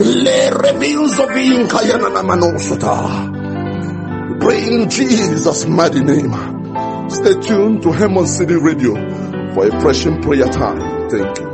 Le reveals of Inkayana Manosota. Pray in Jesus' mighty name. Stay tuned to Hemon City Radio for a pressing prayer time. Thank you.